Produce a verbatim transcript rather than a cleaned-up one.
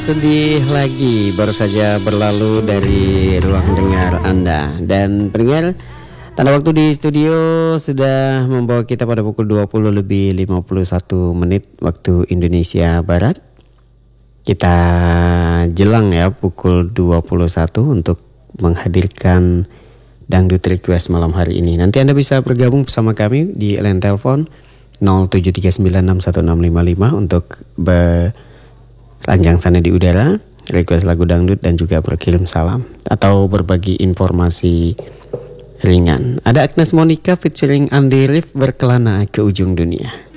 Sedih lagi baru saja berlalu dari ruang dengar Anda. Dan pendengar, tanda waktu di studio sudah membawa kita pada pukul dua puluh lebih lima puluh satu menit waktu Indonesia Barat. Kita jelang ya pukul dua puluh satu untuk menghadirkan Dangdut Request malam hari ini. Nanti Anda bisa bergabung bersama kami di line telepon nol tujuh tiga sembilan enam satu enam lima lima untuk berlanjang sana di udara, request lagu dangdut dan juga berkirim salam atau berbagi informasi ringan. Ada Agnes Monica featuring Andi Rif, Berkelana ke Ujung Dunia.